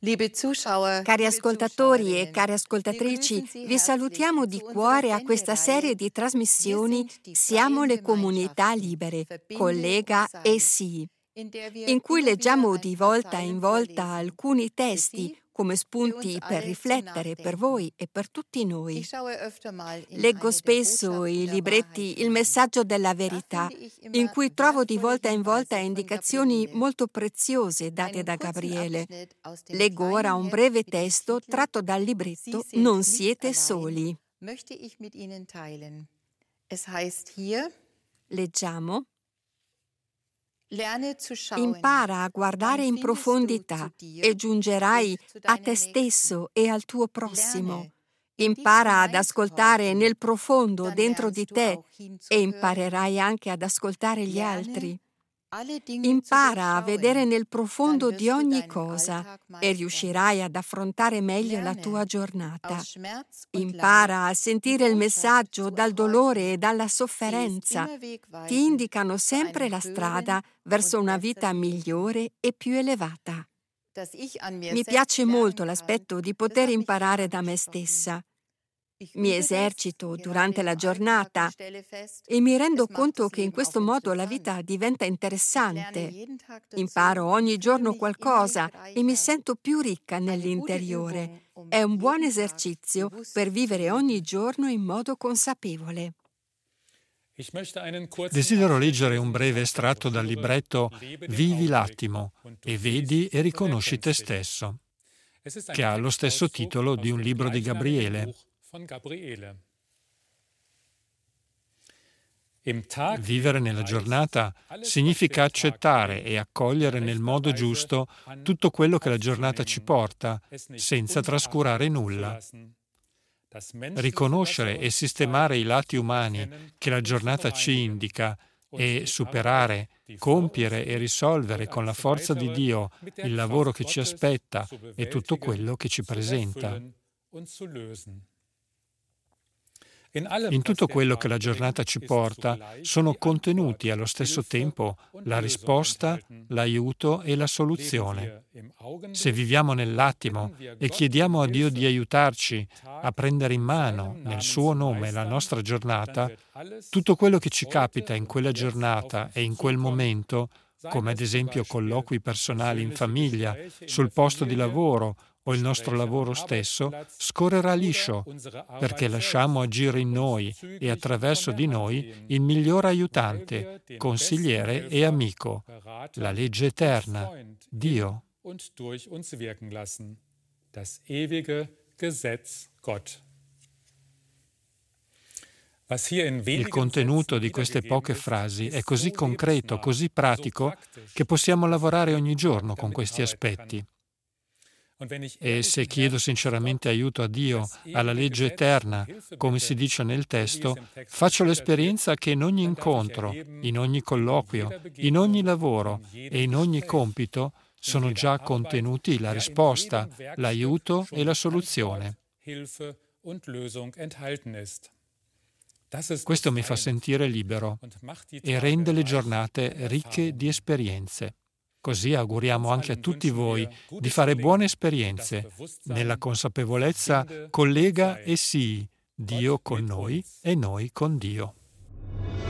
Cari ascoltatori e care ascoltatrici, vi salutiamo di cuore a questa serie di trasmissioni Siamo le comunità libere, collega e sì, in cui leggiamo di volta in volta alcuni testi come spunti per riflettere per voi e per tutti noi. Leggo spesso i libretti Il messaggio della verità, in cui trovo di volta in volta indicazioni molto preziose date da Gabriele. Leggo ora un breve testo tratto dal libretto Non siete soli. Leggiamo: impara a guardare in profondità e giungerai a te stesso e al tuo prossimo. Impara ad ascoltare nel profondo dentro di te e imparerai anche ad ascoltare gli altri. Impara a vedere nel profondo di ogni cosa e riuscirai ad affrontare meglio la tua giornata. Impara a sentire il messaggio dal dolore e dalla sofferenza. Ti indicano sempre la strada verso una vita migliore e più elevata. Mi piace molto l'aspetto di poter imparare da me stessa. Mi esercito durante la giornata e mi rendo conto che in questo modo la vita diventa interessante. Imparo ogni giorno qualcosa e mi sento più ricca nell'interiore. È un buon esercizio per vivere ogni giorno in modo consapevole. Desidero leggere un breve estratto dal libretto Vivi l'attimo e vedi e riconosci te stesso, che ha lo stesso titolo di un libro di Gabriele. Vivere nella giornata significa accettare e accogliere nel modo giusto tutto quello che la giornata ci porta, senza trascurare nulla. Riconoscere e sistemare i lati umani che la giornata ci indica e superare, compiere e risolvere con la forza di Dio il lavoro che ci aspetta e tutto quello che ci presenta. In tutto quello che la giornata ci porta sono contenuti allo stesso tempo la risposta, l'aiuto e la soluzione. Se viviamo nell'attimo e chiediamo a Dio di aiutarci a prendere in mano nel suo nome la nostra giornata, tutto quello che ci capita in quella giornata e in quel momento, come ad esempio colloqui personali in famiglia, sul posto di lavoro o il nostro lavoro stesso, scorrerà liscio, perché lasciamo agire in noi e attraverso di noi il miglior aiutante, consigliere e amico, la legge eterna, Dio. Il contenuto di queste poche frasi è così concreto, così pratico, che possiamo lavorare ogni giorno con questi aspetti. E se chiedo sinceramente aiuto a Dio, alla legge eterna, come si dice nel testo, faccio l'esperienza che in ogni incontro, in ogni colloquio, in ogni lavoro e in ogni compito sono già contenuti la risposta, l'aiuto e la soluzione. Questo mi fa sentire libero e rende le giornate ricche di esperienze. Così auguriamo anche a tutti voi di fare buone esperienze, nella consapevolezza collega e sì, Dio con noi e noi con Dio.